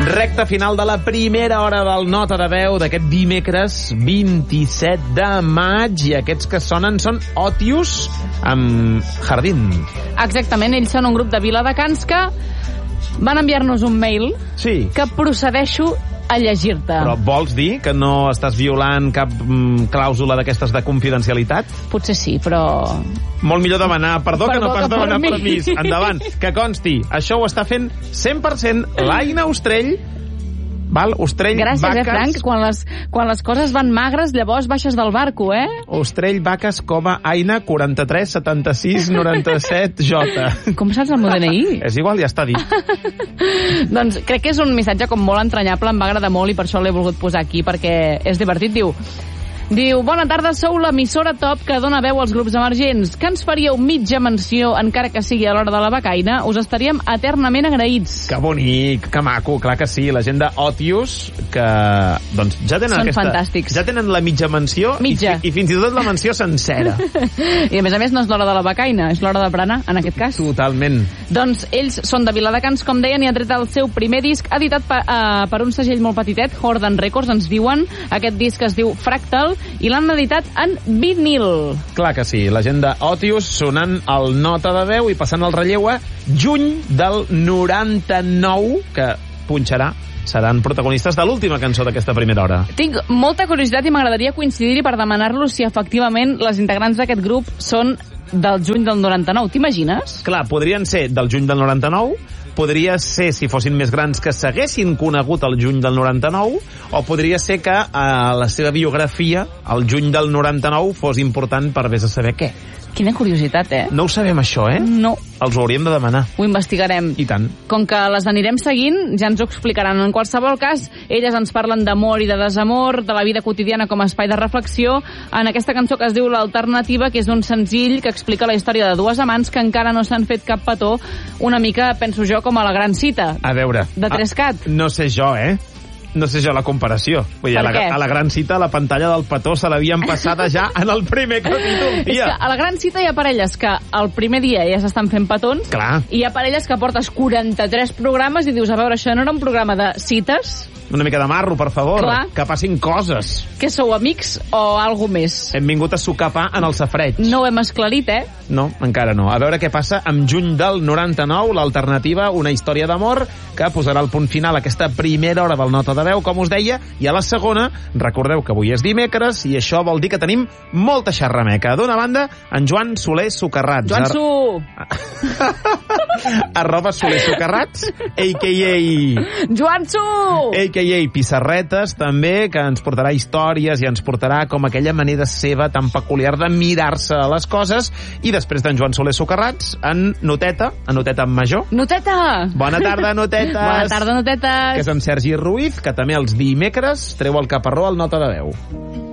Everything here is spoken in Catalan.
Recta final de la primera hora del Nota de Veu d'aquest dimecres 27 de maig, i aquests que sonen són Otius amb Jardín. Exactament, ells són un grup de Viladecans que van enviar-nos un mail que procedeixo a llegir-te. Però vols dir que no estàs violant cap clàusula d'aquestes de confidencialitat? Potser sí, però... Molt millor demanar perdó que no pas demanar permís. Endavant, que consti, això ho està fent 100% l'Aina Ostrell. Val? Ostrell, gràcies, vaques... Frank, quan les coses van magres, llavors baixes del barco, Ostrell, vaques, Aina, 43 76 97 J. Com saps el meu DNI? És igual, ja està dit. Doncs crec que és un missatge com molt entranyable, em va agradar molt i per això l'he volgut posar aquí, perquè és divertit. Diu, bona tarda, sou l'emissora top que dona veu als grups emergents. Que ens faríeu mitja menció, encara que sigui a l'hora de la becaina? Us estaríem eternament agraïts. Que bonic, que maco, clar que sí. La gent d'Otius, que doncs ja tenen són fantàstics. Ja tenen la mitja menció mitja. I fins i tot la menció sencera. I a més no és l'hora de la becaina, és l'hora de berenar, en aquest cas. Totalment. Doncs ells són de Viladecans, com deien, i han tret el seu primer disc, editat per un segell molt petitet, Jordan Records, ens diuen. Aquest disc es diu Fractal, i l'han editat en vinil. Clar que sí, la gent d'Otius sonant el Nota de Veu i passant el relleu a juny del 99, que punxarà, seran protagonistes de l'última cançó d'aquesta primera hora. Tinc molta curiositat i m'agradaria coincidir-hi per demanar-los si efectivament les integrants d'aquest grup són del juny del 99. T'imagines? Clar, podrien ser del juny del 99, podria ser, si fossin més grans, que s'haguessin conegut el juny del 99, o podria ser que la seva biografia, el juny del 99, fos important per vés a saber què. Quina curiositat, No ho sabem, això, No. Els ho hauríem de demanar. Ho investigarem. I tant. Com que les anirem seguint, ja ens ho explicaran. En qualsevol cas, elles ens parlen d'amor i de desamor, de la vida quotidiana com a espai de reflexió, en aquesta cançó que es diu L'Alternativa, que és un senzill que explica la història de dues amants que encara no s'han fet cap petó, una mica, penso jo, com a La Gran Cita. A veure... De Trescat. No sé jo, No sé jo la comparació. Vull dir, a la Gran Cita la pantalla del petó se l'havien passada ja en el primer capítol, tia. És que a la Gran Cita hi ha parelles que el primer dia ja s'estan fent petons. Clar. I hi ha parelles que portes 43 programes i dius, a veure, això no era un programa de cites? Una mica de marro, per favor. Clar. Que passin coses. Que sou amics o algo més? Hem vingut a sucar pa en el safreig. No ho hem esclarit, No, encara no. A veure què passa amb juny del 99, L'Alternativa, una història d'amor que posarà el punt final a aquesta primera hora del Nota de Veu, com us deia, i a la segona, recordeu que avui és dimecres i això vol dir que tenim molta xerrameca. D'una banda, en Joan Soler Socarrats. Joan Su! @ Soler Socarrats, a.k.a. Joan Su! A.k.a. Pissarretes, també, que ens portarà històries i ens portarà com aquella manera seva tan peculiar de mirar-se a les coses. I després d'en Joan Soler Socarrats, en Noteta en major. Noteta! Bona tarda, Notetes! Bona tarda, Notetes! Que és en Sergi Ruiz, que també els dimecres treu el caparró al Nota de Veu.